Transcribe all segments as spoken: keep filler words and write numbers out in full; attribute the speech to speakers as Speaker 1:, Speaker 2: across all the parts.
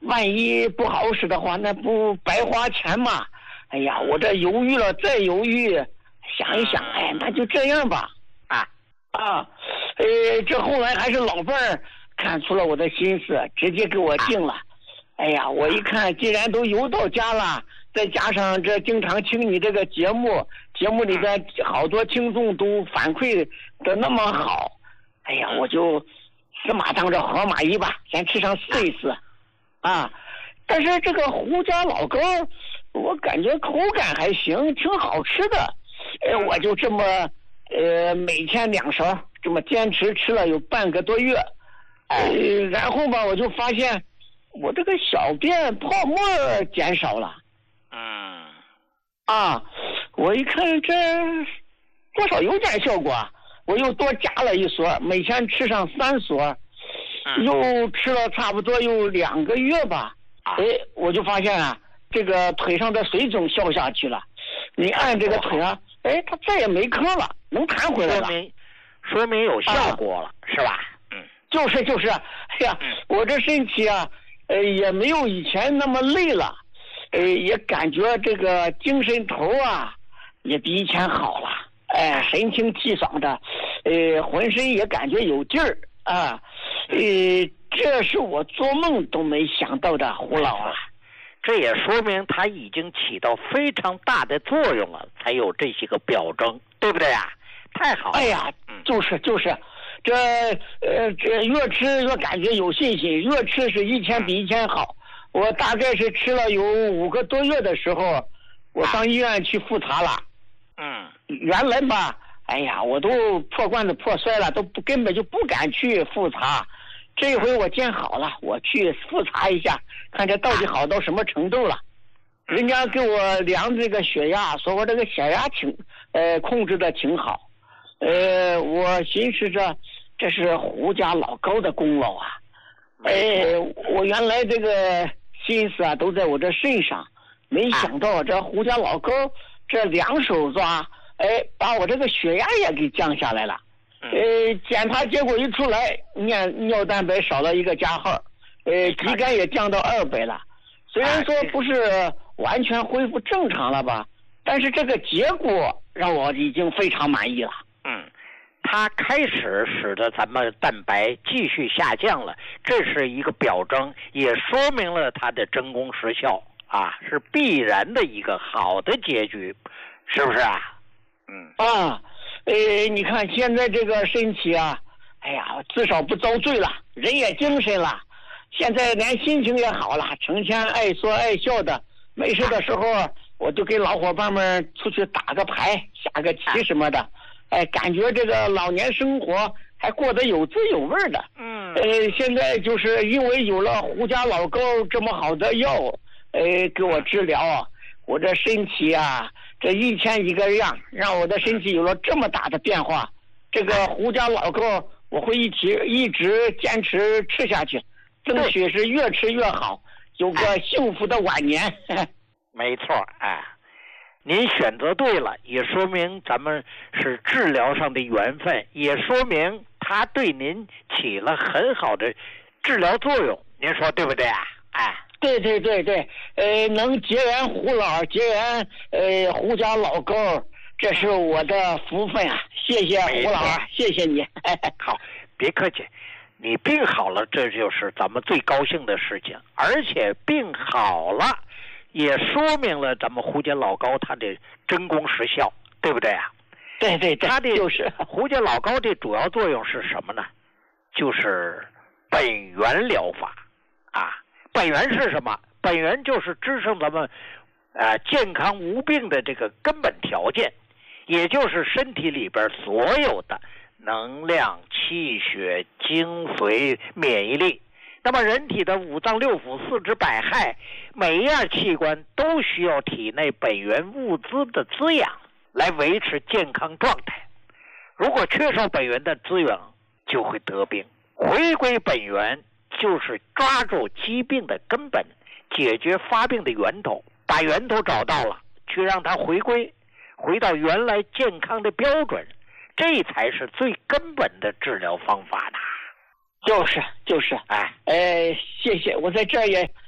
Speaker 1: 万一不好使的话，那不白花钱吗？哎呀，我这犹豫了再犹豫，想一想，哎，那就这样吧。
Speaker 2: 啊
Speaker 1: 啊，呃，这后来还是老伴儿看出了我的心思，直接给我定了。哎呀，我一看，既然都邮到家了，再加上这经常听你这个节目，节目里边好多听众都反馈的那么好，哎呀，我就死马当着活马医吧，先吃上试一试。啊，但是这个胡家老糕，我感觉口感还行，挺好吃的。呃，我就这么呃每天两勺，这么坚持吃了有半个多月。呃，然后吧，我就发现我这个小便泡沫减少了。
Speaker 2: 嗯。
Speaker 1: 啊，我一看这多少有点效果，我又多加了一勺，每天吃上三勺。又吃了差不多有两个月吧，哎，我就发现啊，这个腿上的水肿消下去了。你按这个腿上，哎，它再也没坑了，能弹回来了。
Speaker 2: 说明说明有效果了，啊、是吧？
Speaker 1: 嗯，就是就是，哎呀，我这身体啊，呃，也没有以前那么累了，呃，也感觉这个精神头啊，也比以前好了，哎，神清气爽的，呃，浑身也感觉有劲儿啊。呃，这是我做梦都没想到的，胡老啊！
Speaker 2: 这也说明它已经起到非常大的作用了，才有这些个表征，对不对啊？太好了！
Speaker 1: 哎呀，就是就是，这呃这越吃越感觉有信心，越吃是一天比一天好。我大概是吃了有五个多月的时候，我上医院去复查了。
Speaker 2: 嗯，
Speaker 1: 原来吧，哎呀，我都破罐子破摔了，都不根本就不敢去复查。这回我见好了，我去复查一下，看这到底好到什么程度了。人家给我量这个血压，说我这个血压挺呃控制的挺好。呃，我寻思着这是胡家老高的功劳啊。哎，我原来这个心思啊都在我这身上，没想到这胡家老高这两手抓，哎，把我这个血压也给降下来了。呃，检查结果一出来，尿尿蛋白少了一个加号，呃，肌酐也降到二百了。虽然说不是完全恢复正常了吧，但是这个结果让我已经非常满意了。
Speaker 2: 嗯，它开始使得咱们蛋白继续下降了，这是一个表征，也说明了它的真功实效啊，是必然的一个好的结局，是不是啊？嗯
Speaker 1: 啊。呃，你看现在这个身体啊，哎呀，至少不遭罪了，人也精神了，现在连心情也好了，成天爱说爱笑的。没事的时候，我就跟老伙伴们出去打个牌、下个棋什么的，哎，感觉这个老年生活还过得有滋有味的。
Speaker 2: 嗯，
Speaker 1: 呃，现在就是因为有了胡家老高这么好的药，呃，给我治疗，我这身体啊。这一天一个样，让我的身体有了这么大的变化。这个胡家老高，我会一直一直坚持吃下去，争取是越吃越好，有个幸福的晚年。
Speaker 2: 没错，哎，您选择对了，也说明咱们是治疗上的缘分，也说明它对您起了很好的治疗作用。您说对不对啊？哎。
Speaker 1: 对对对对，呃，能结缘胡老，结缘呃胡家老高，这是我的福分啊！谢谢胡老，谢谢你。
Speaker 2: 好，别客气，你病好了，这就是咱们最高兴的事情。而且病好了，也说明了咱们胡家老高他的真功实效，对不对啊？
Speaker 1: 对对对，
Speaker 2: 他的
Speaker 1: 就是
Speaker 2: 胡家老高的主要作用是什么呢？就是本源疗法啊。本源是什么？本源就是支撑咱们呃健康无病的这个根本条件，也就是身体里边所有的能量、气血、精髓、免疫力。那么人体的五脏六腑、四肢百骸，每一样器官都需要体内本源物资的滋养来维持健康状态。如果缺少本源的滋养，就会得病。回归本源就是抓住疾病的根本，解决发病的源头，把源头找到了，去让它回归，回到原来健康的标准，这才是最根本的治疗方法呢。
Speaker 1: 就是就是，
Speaker 2: 哎，
Speaker 1: 呃，谢谢，我在这儿也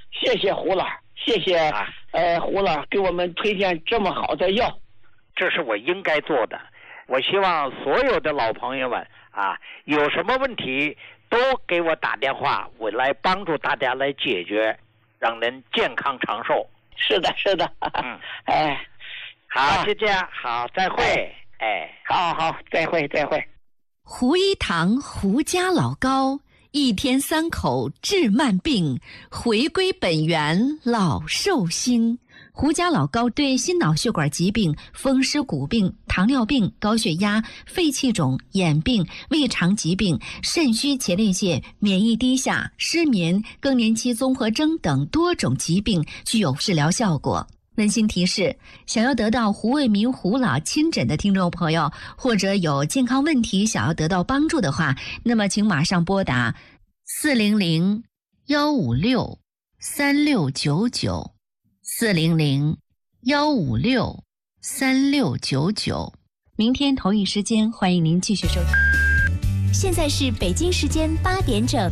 Speaker 1: 谢谢胡老，谢谢、啊、呃胡老给我们推荐这么好的药，
Speaker 2: 这是我应该做的。我希望所有的老朋友们啊，有什么问题都给我打电话，我来帮助大家来解决，让人健康长寿。
Speaker 1: 是的，是的，嗯，哎，
Speaker 2: 好，就这样，好，再会，哎，
Speaker 1: 哎好好，再会，再会。
Speaker 3: 胡一堂胡家老高，一天三口治慢病，回归本源老寿星。胡家老高对心脑血管疾病、风湿骨病、糖尿病、高血压、肺气肿、眼病、胃肠疾病、肾虚前列腺、免疫低下、失眠、更年期综合征等多种疾病具有治疗效果。温馨提示：想要得到胡卫民胡老亲诊的听众朋友，或者有健康问题想要得到帮助的话，那么请马上拨打四零零幺五六三六九九。四零零幺五六三六九九，明天同一时间，欢迎您继续收听。
Speaker 4: 现在是北京时间八点整。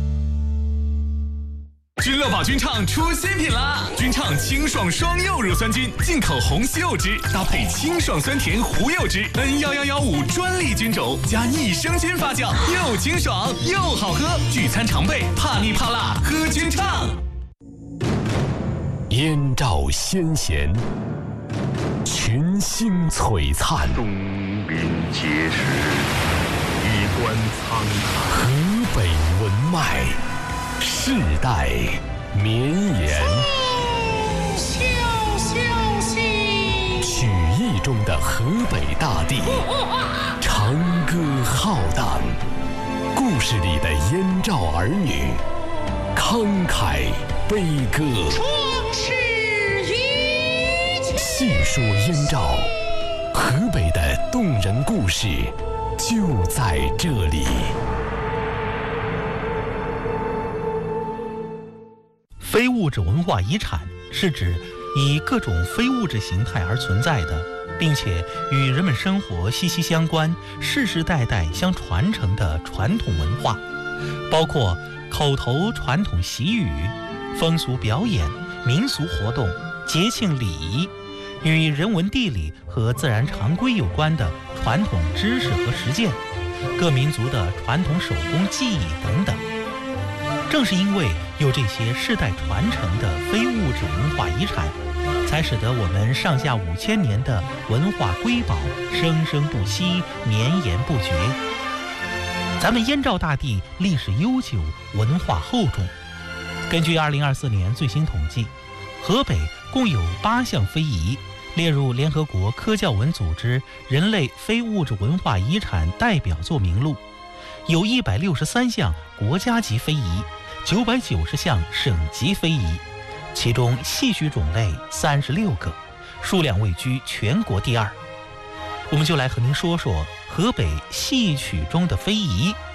Speaker 5: 君乐宝君畅出新品啦！君畅清爽双柚乳酸菌，进口红西柚汁，搭配清爽酸甜胡柚汁 N 一一一五专利菌种加益生菌发酵，又清爽又好喝。聚餐常备，怕腻怕辣喝君畅。
Speaker 6: 燕赵先贤，群星璀璨，
Speaker 7: 东临碣石，衣冠苍苍。
Speaker 6: 河北文脉，世代绵延。
Speaker 8: 笑笑兮，
Speaker 6: 曲艺中的河北大地，长歌浩荡。故事里的燕赵儿女，慷慨悲歌。细说燕赵，河北的动人故事就在这里。
Speaker 9: 非物质文化遗产是指以各种非物质形态而存在的，并且与人们生活息息相关、世世代代相传承的传统文化，包括口头传统习语、风俗表演、民俗活动、节庆礼仪，与人文地理和自然常规有关的传统知识和实践，各民族的传统手工技艺等等。正是因为有这些世代传承的非物质文化遗产，才使得我们上下五千年的文化瑰宝生生不息、绵延不绝。咱们燕赵大地历史悠久，文化厚重。根据二零二四年最新统计，河北共有八项非遗列入联合国科教文组织人类非物质文化遗产代表作名录，有一百六十三项国家级非遗，九百九十项省级非遗，其中戏曲种类三十六个，数量位居全国第二。我们就来和您说说河北戏曲中的非遗。